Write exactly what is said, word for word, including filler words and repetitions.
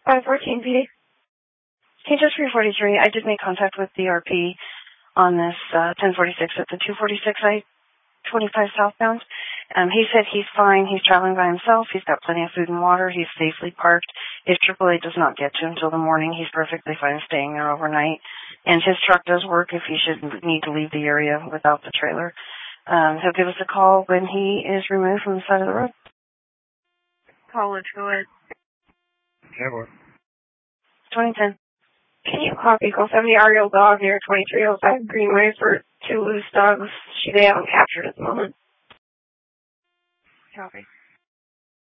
five fourteen P D. Kansas three forty-three, I did make contact with D R P on this uh, ten forty-six at the two forty-six I twenty-five southbound. Um, he said he's fine. He's traveling by himself. He's got plenty of food and water. He's safely parked. If triple A does not get to him until the morning, he's perfectly fine staying there overnight. And his truck does work if he should need to leave the area without the trailer. Um, he'll give us a call when he is removed from the side of the road. College, go ahead. Never. twenty ten. Can you copy Call seventy Ariel Dog near twenty-three oh five Greenway for two loose dogs? They haven't captured at the moment. Copy.